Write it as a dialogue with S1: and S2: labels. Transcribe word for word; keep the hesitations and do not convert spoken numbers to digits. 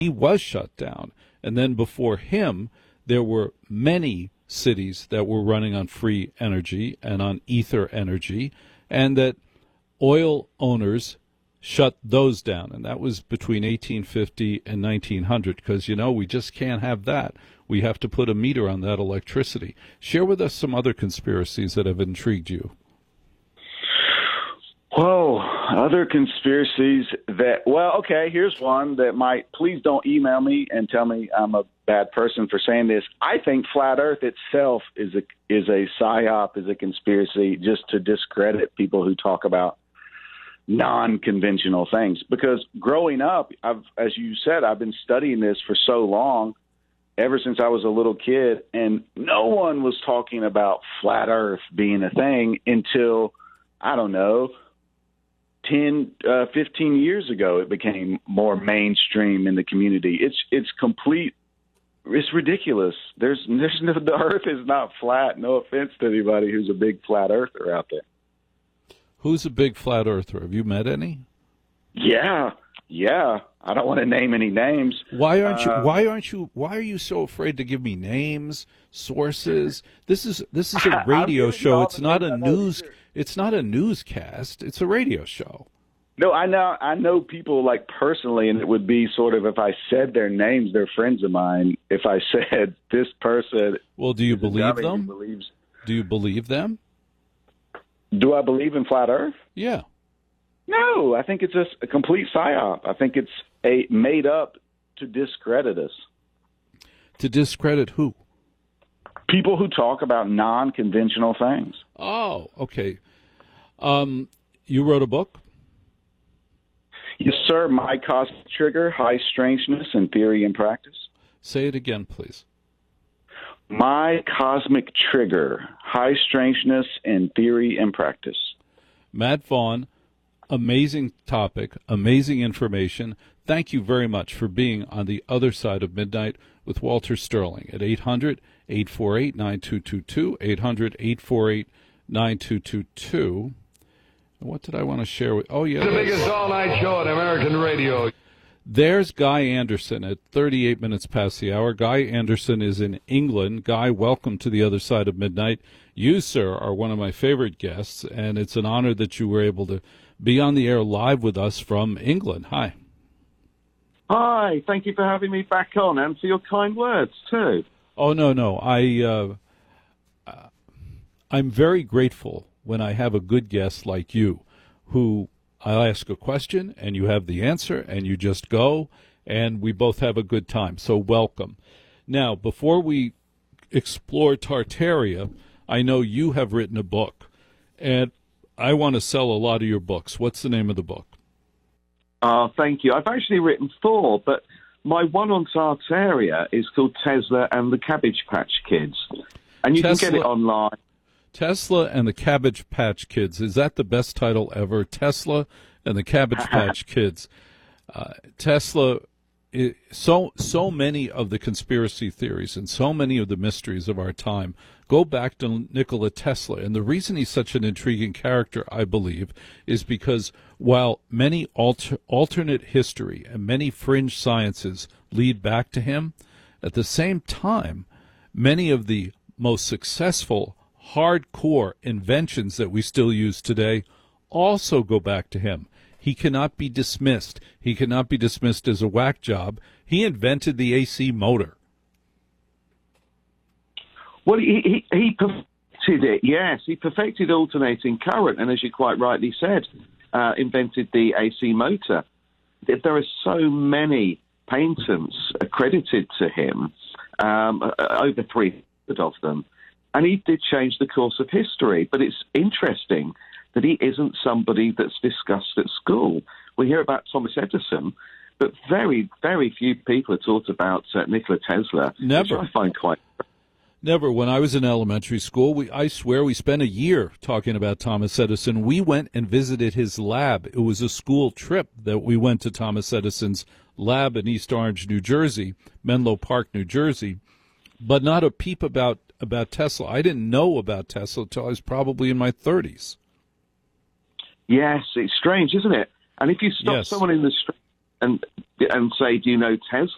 S1: he was shut down. And then before him, there were many cities that were running on free energy and on ether energy, and that oil owners shut those down. And that was between eighteen fifty and nineteen hundred, because, you know, we just can't have that. We have to put a meter on that electricity. Share with us some other conspiracies that have intrigued you.
S2: Whoa, other conspiracies that, well, okay, here's one that might, please don't email me and tell me I'm a bad person for saying this. I think flat earth itself is a, is a psyop, is a conspiracy just to discredit people who talk about non-conventional things. Because growing up, I've, as you said, I've been studying this for so long, ever since I was a little kid, and no one was talking about flat earth being a thing until, I don't know, ten, uh, fifteen years ago, it became more mainstream in the community. It's it's complete. It's ridiculous. There's, there's no, the earth is not flat. No offense to anybody who's a big flat earther out there.
S1: Who's a big flat earther? Have you met any?
S2: Yeah, yeah. I don't want to name any names.
S1: Why aren't you?
S2: Uh,
S1: Why aren't you? Why are you so afraid to give me names, sources? This is this is a radio show. It's not a news. It's not a newscast. It's a radio show.
S2: No, I know. I know people like personally, and it would be sort of if I said their names, they're friends of mine. If I said this person,
S1: well, do you believe them?
S2: Believes,
S1: do you believe them?
S2: Do I believe in flat Earth?
S1: Yeah.
S2: No, I think it's a, a complete psyop. I think it's a made up to discredit us.
S1: To discredit who?
S2: People who talk about non-conventional things.
S1: Oh, okay. Um, you wrote a book?
S2: Yes, sir. My Cosmic Trigger, High Strangeness in Theory and Practice.
S1: Say it again, please.
S2: My Cosmic Trigger, High Strangeness in Theory and Practice.
S1: Matt Vaughn, amazing topic, amazing information. Thank you very much for being on the other side of midnight with Walter Sterling at eight hundred, eight four eight, nine two two two, eight hundred, eight four eight, nine two two two. What did I want to share with? Oh, yeah.
S3: The biggest all-night show on American radio.
S1: There's Guy Anderson at thirty-eight minutes past the hour. Guy Anderson is in England. Guy, welcome to the other side of midnight. You, sir, are one of my favorite guests, and it's an honor that you were able to be on the air live with us from England. Hi.
S4: Hi. Thank you for having me back on and for your kind words, too.
S1: Oh, no, no. I, uh, uh, I'm very grateful when I have a good guest like you who I'll ask a question, and you have the answer, and you just go, and we both have a good time. So welcome. Now, before we explore Tartaria, I know you have written a book, and I want to sell a lot of your books. What's the name of the book?
S4: Uh, thank you. I've actually written four, but my one on Tartaria is called Tesla and the Cabbage Patch Kids, and you
S1: Tesla-
S4: can get it online.
S1: Tesla and the Cabbage Patch Kids. Is that the best title ever? Tesla and the Cabbage Patch Kids. Uh, Tesla, it, so so many of the conspiracy theories and so many of the mysteries of our time go back to Nikola Tesla. And the reason he's such an intriguing character, I believe, is because while many alter, alternate history and many fringe sciences lead back to him, at the same time, many of the most successful hardcore inventions that we still use today also go back to him. He cannot be dismissed. He cannot be dismissed as a whack job. He invented the A C motor.
S4: Well, he, he, he perfected it, yes. He perfected alternating current, and as you quite rightly said, uh, invented the A C motor. There are so many patents accredited to him, um, over three hundred of them. And he did change the course of history. But it's interesting that he isn't somebody that's discussed at school. We hear about Thomas Edison, but very, very few people are taught about uh, Nikola Tesla,
S1: Never.
S4: which I find quite...
S1: Never. When I was in elementary school, we I swear we spent a year talking about Thomas Edison. We went and visited his lab. It was a school trip that we went to Thomas Edison's lab in East Orange, New Jersey, Menlo Park, New Jersey, but not a peep about about Tesla. I didn't know about Tesla until I was probably in my thirties.
S4: Yes, it's strange, isn't it? And if you stop
S1: Yes.
S4: someone in the street and and say, do you know Tesla?